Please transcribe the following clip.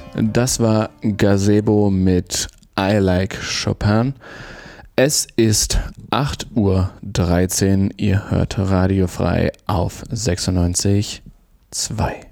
Das war Gazebo mit I Like Chopin. Es ist 8:13 Uhr. Ihr hört Radio Frei auf 96,2.